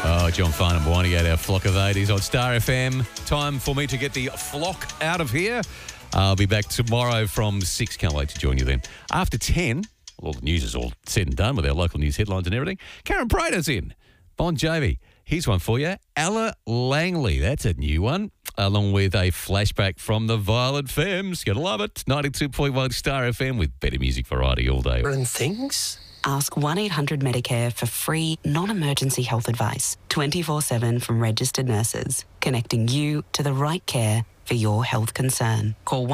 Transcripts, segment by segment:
Oh, John Farnham winding out our flock of 80s on Star FM. Time for me to get the flock out of here. I'll be back tomorrow from 6. Can't wait to join you then. After 10, all the news is all said and done with our local news headlines and everything. Karen Prater's in. Bon Jovi. Here's one for you. Ella Langley. That's a new one. Along with a flashback from the Violent Femmes. Gotta love it. 92.1 Star FM with better music variety all day. And things? Ask 1-800-MEDICARE for free, non-emergency health advice, 24/7 from registered nurses, connecting you to the right care for your health concern. Call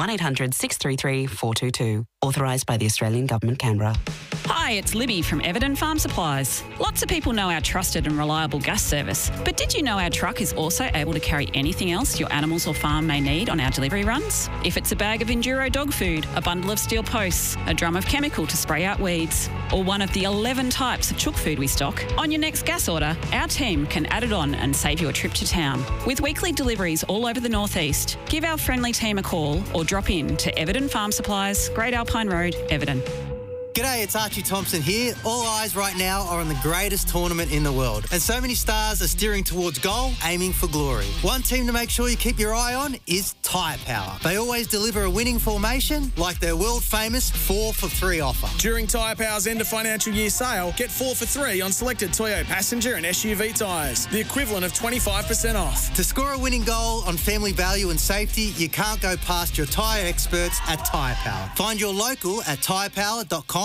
1-800-633-422. Authorised by the Australian Government, Canberra. Hi, it's Libby from Everton Farm Supplies. Lots of people know our trusted and reliable gas service, but did you know our truck is also able to carry anything else your animals or farm may need on our delivery runs? If it's a bag of Enduro dog food, a bundle of steel posts, a drum of chemical to spray out weeds, or one of the 11 types of chook food we stock, on your next gas order, our team can add it on and save you a trip to town. With weekly deliveries all over the northeast, give our friendly team a call or drop in to Everton Farm Supplies, Great Alpine Road, Everton. G'day, it's Archie Thompson here. All eyes right now are on the greatest tournament in the world. And so many stars are steering towards goal, aiming for glory. One team to make sure you keep your eye on is Tyre Power. They always deliver a winning formation like their world-famous 4 for 3 offer. During Tyre Power's end of financial year sale, get 4 for 3 on selected Toyota passenger and SUV tyres, the equivalent of 25% off. To score a winning goal on family value and safety, you can't go past your tyre experts at Tyre Power. Find your local at tyrepower.com.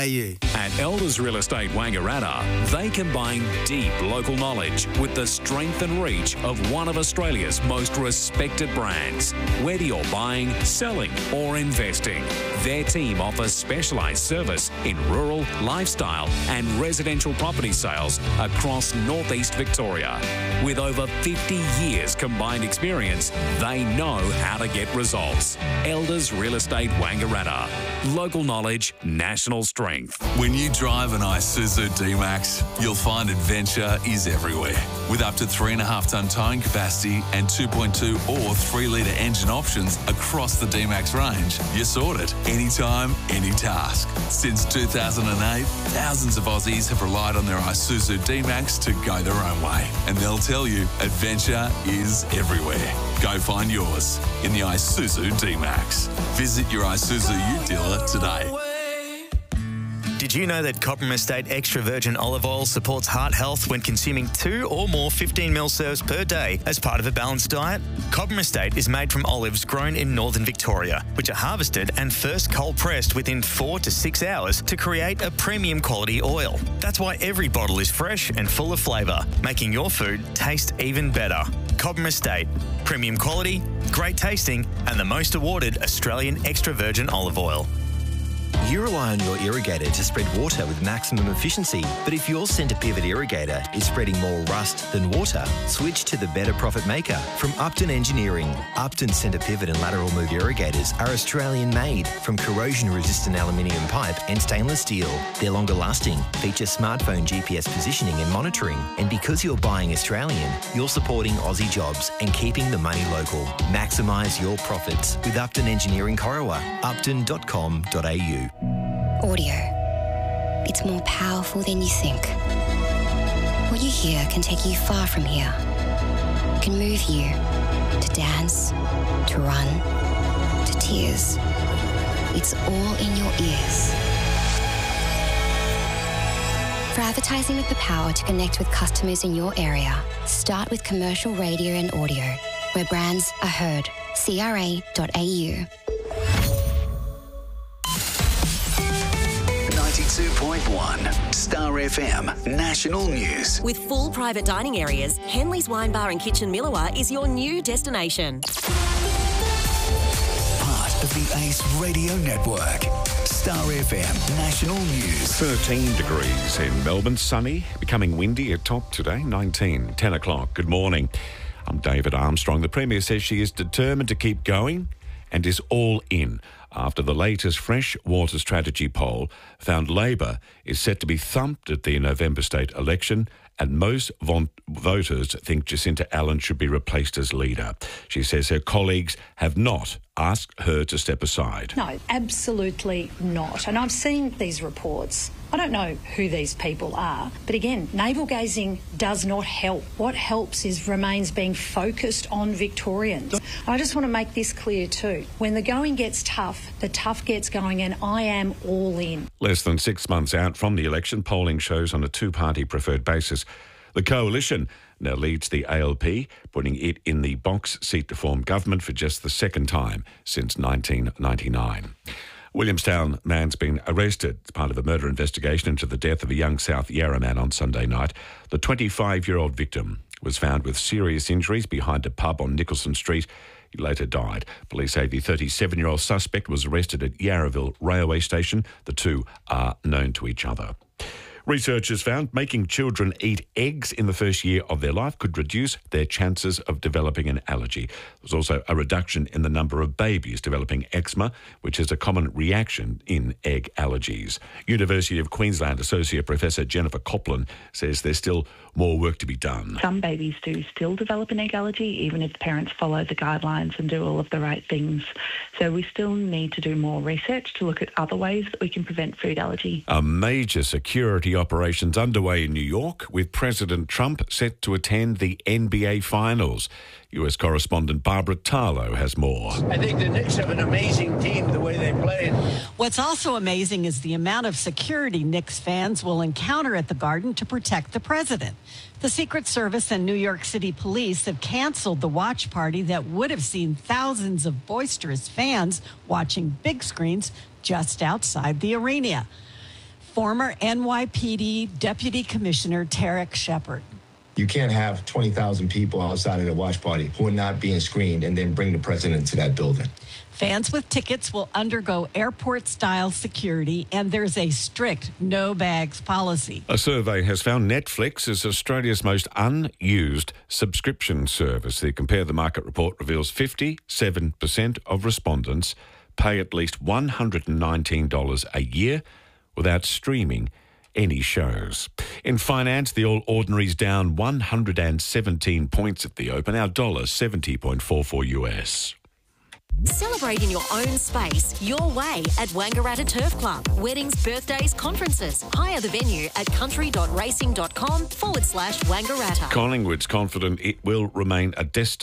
At Elders Real Estate Wangaratta, they combine deep local knowledge with the strength and reach of one of Australia's most respected brands. Whether you're buying, selling or investing, their team offers specialised service in rural, lifestyle and residential property sales across northeast Victoria. With over 50 years combined experience, they know how to get results. Elders Real Estate Wangaratta. Local knowledge, national strength. When you drive an Isuzu D-Max, you'll find adventure is everywhere. With up to 3.5-tonne towing capacity and 2.2 or 3-litre engine options across the D-Max range, you're sorted. Anytime, any task. Since 2008, thousands of Aussies have relied on their Isuzu D-Max to go their own way. And they'll tell you, adventure is everywhere. Go find yours in the Isuzu D-Max. Visit your Isuzu U dealer today. Did you know that Cobram Estate Extra Virgin Olive Oil supports heart health when consuming 2 or more 15ml serves per day as part of a balanced diet? Cobram Estate is made from olives grown in northern Victoria, which are harvested and first cold pressed within 4 to 6 hours to create a premium quality oil. That's why every bottle is fresh and full of flavour, making your food taste even better. Cobram Estate, premium quality, great tasting, and the most awarded Australian extra virgin olive oil. You rely on your irrigator to spread water with maximum efficiency, but if your centre pivot irrigator is spreading more rust than water, switch to the better profit maker from Upton Engineering. Upton centre pivot and lateral move irrigators are Australian made from corrosion-resistant aluminium pipe and stainless steel. They're longer lasting, feature smartphone GPS positioning and monitoring, and because you're buying Australian, you're supporting Aussie jobs and keeping the money local. Maximise your profits with Upton Engineering Corowa, upton.com.au. Audio. It's more powerful than you think. What you hear can take you far from here. It can move you to dance, to run, to tears. It's all in your ears. For advertising with the power to connect with customers in your area, start with commercial radio and audio, where brands are heard. CRA.au. 92.1 Star FM National News. With full private dining areas, Henley's Wine Bar and Kitchen Milawa is your new destination. Part of the Ace Radio Network. Star FM National News. 13 degrees in Melbourne, sunny, becoming windy at top today, 19, 10 o'clock. Good morning. I'm David Armstrong. The Premier says she is determined to keep going and is all in after the latest Fresh Water Strategy poll found Labor is set to be thumped at the November state election, and most voters think Jacinta Allen should be replaced as leader. She says her colleagues have not asked her to step aside. No, absolutely not. And I've seen these reports. I don't know who these people are, but again, navel-gazing does not help. What helps remains being focused on Victorians. I just want to make this clear too. When the going gets tough, the tough gets going, and I am all in. Less than 6 months out from the election, polling shows on a two-party preferred basis. The Coalition now leads the ALP, putting it in the box seat to form government for just the second time since 1999. Williamstown man's been arrested as part of a murder investigation into the death of a young South Yarra man on Sunday night. The 25-year-old victim was found with serious injuries behind a pub on Nicholson Street. He later died. Police say the 37-year-old suspect was arrested at Yarraville Railway Station. The two are known to each other. Researchers found making children eat eggs in the first year of their life could reduce their chances of developing an allergy. There's also a reduction in the number of babies developing eczema, which is a common reaction in egg allergies. University of Queensland Associate Professor Jennifer Copland says there's still more work to be done. Some babies do still develop an egg allergy, even if parents follow the guidelines and do all of the right things. So we still need to do more research to look at other ways that we can prevent food allergy. A major security operations underway in New York, with President Trump set to attend the NBA Finals. US correspondent Barbara Tarlow has more. I think the Knicks have an amazing team, the way they played. What's also amazing is the amount of security Knicks fans will encounter at the Garden to protect the president. The Secret Service and New York City police have canceled the watch party that would have seen thousands of boisterous fans watching big screens just outside the arena. Former NYPD Deputy Commissioner Tarek Shepard. You can't have 20,000 people outside of the watch party who are not being screened and then bring the president to that building. Fans with tickets will undergo airport-style security, and there's a strict no-bags policy. A survey has found Netflix is Australia's most unused subscription service. The Compare the Market report reveals 57% of respondents pay at least $119 a year without streaming any shows. In finance, the All Ordinaries down 117 points at the open. Our dollar 70.44 US. Celebrate in your own space, your way at Wangaratta Turf Club. Weddings, birthdays, conferences. Hire the venue at country.racing.com/Wangaratta. Collingwood's confident it will remain a destination